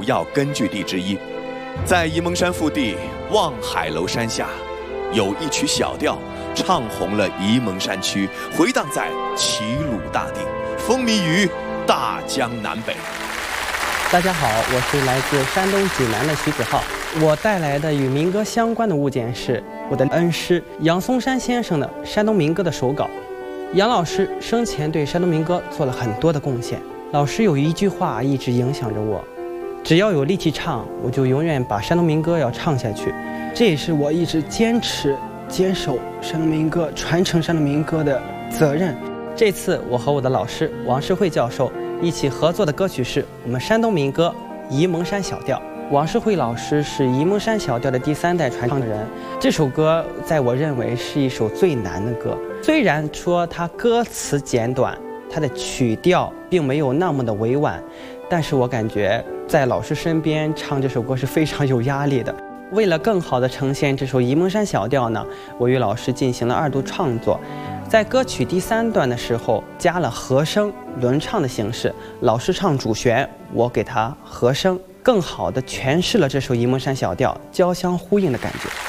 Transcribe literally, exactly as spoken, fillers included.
要根据地之一。在沂蒙山腹地望海楼山下，有一曲小调唱红了沂蒙山区，回荡在齐鲁大地，风靡于大江南北。 大家好，我是来自山东济南的徐子浩。我带来的与民歌相关的物件是我的恩师杨松山先生的山东民歌的手稿。杨老师生前对山东民歌做了很多的贡献。老师有一句话一直影响着我：只要有力气唱，我就永远把山东民歌要唱下去。这也是我一直坚持坚守山东民歌、传承山东民歌的责任。这次我和我的老师王世慧教授一起合作的歌曲是我们山东民歌《沂蒙山小调》。王世慧老师是沂蒙山小调的第三代传唱人，这首歌在我认为是一首最难的歌。虽然说它歌词简短，它的曲调并没有那么的委婉，但是我感觉在老师身边唱这首歌是非常有压力的。为了更好地呈现这首沂蒙山小调呢，我与老师进行了二度创作。在歌曲第三段的时候加了和声轮唱的形式，老师唱主旋，我给他和声，更好地诠释了这首沂蒙山小调交相呼应的感觉。